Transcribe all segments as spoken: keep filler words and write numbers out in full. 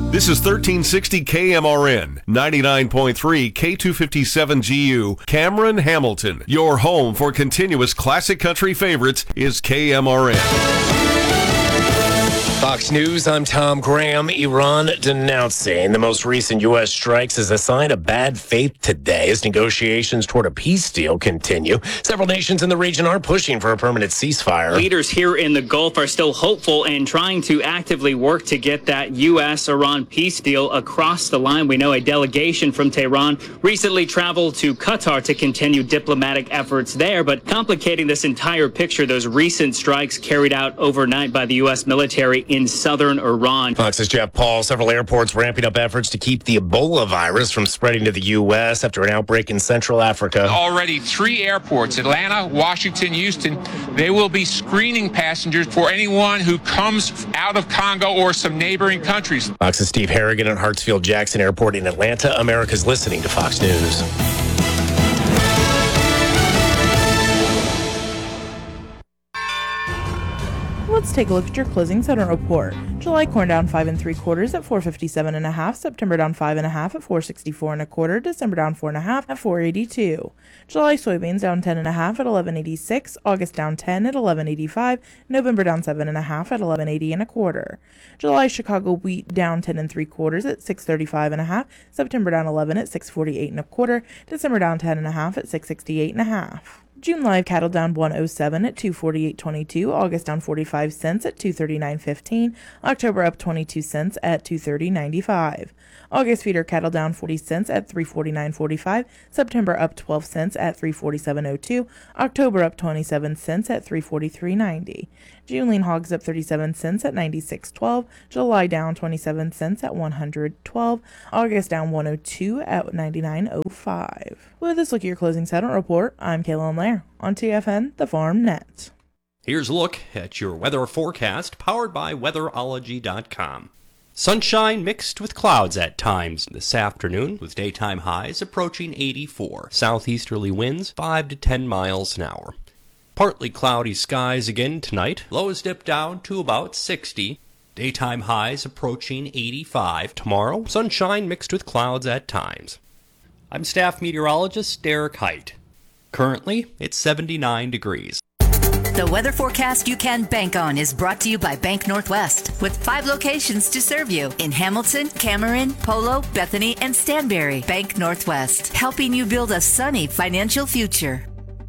This is thirteen sixty K M R N, ninety-nine point three K two fifty-seven G U, Cameron, Hamilton. Your home for continuous classic country favorites is K M R N. Fox News, I'm Tom Graham. Iran denouncing the most recent U S strikes as a sign of bad faith today as negotiations toward a peace deal continue. Several nations in the region are pushing for a permanent ceasefire. Leaders here in the Gulf are still hopeful and trying to actively work to get that U S Iran peace deal across the line. We know a delegation from Tehran recently traveled to Qatar to continue diplomatic efforts there, but complicating this entire picture, those recent strikes carried out overnight by the U S military in southern Iran. Fox's Jeff Paul. Several airports ramping up efforts to keep the Ebola virus from spreading to the U S after an outbreak in Central Africa. Already three airports, Atlanta, Washington, Houston, they will be screening passengers for anyone who comes out of Congo or some neighboring countries. Fox's Steve Harrigan at Hartsfield-Jackson Airport in Atlanta. America's listening to Fox News. Let's take a look at your closing settlement report. July corn down five and three quarters at four fifty-seven and a half. September down five and a half at four sixty-four and a quarter. December down four and a half at four eighty-two. July soybeans down ten and a half at eleven eighty-six. August down ten at eleven eighty-five. November down seven and a half at eleven eighty and a quarter. July Chicago wheat down ten and three quarters at six thirty-five and a half. September down eleven at six forty-eight and a quarter. December down ten and a half at six sixty-eight and a half. June live cattle down one oh seven at two forty-eight twenty-two. August down forty-five cents at two thirty-nine fifteen. October up twenty-two cents at two thirty ninety-five. August feeder cattle down forty cents at three forty-nine forty-five. September up twelve cents at three forty-seven oh two. October up twenty-seven cents at three forty-three ninety. June lean hogs up thirty-seven cents at ninety-six twelve. July down twenty-seven cents at one hundred twelve. August down one oh two at ninety-nine oh five. With this look at your closing settlement report, I'm Kaylin Lair on T F N, the Farm Net. Here's a look at your weather forecast powered by weatherology dot com. Sunshine mixed with clouds at times this afternoon, with daytime highs approaching eighty-four. Southeasterly winds five to ten miles an hour. Partly cloudy skies again tonight. Lows dip down to about sixty. Daytime highs approaching eighty-five. Tomorrow, sunshine mixed with clouds at times. I'm staff meteorologist Derek Height. Currently, it's seventy-nine degrees. The weather forecast you can bank on is brought to you by Bank Northwest, with five locations to serve you in Hamilton, Cameron, Polo, Bethany, and Stanberry. Bank Northwest, helping you build a sunny financial future.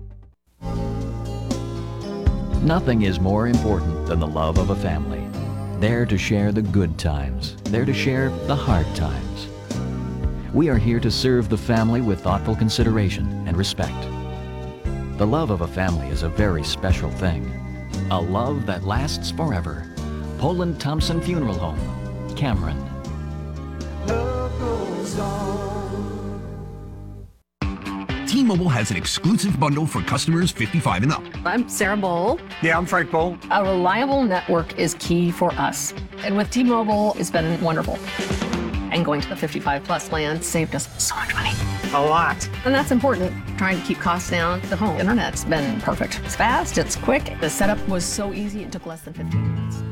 Nothing is more important than the love of a family. There to share the good times, there to share the hard times. We are here to serve the family with thoughtful consideration and respect. The love of a family is a very special thing. A love that lasts forever. Poland Thompson Funeral Home, Cameron. Love goes on. T-Mobile has an exclusive bundle for customers fifty-five and up. I'm Sarah Bowl. Yeah, I'm Frank Bowl. A reliable network is key for us. And with T-Mobile, it's been wonderful. And going to the fifty-five plus plan saved us so much money. A lot. And that's important. Trying to keep costs down. The home internet's been perfect. It's fast, it's quick. The setup was so easy, it took less than fifteen minutes.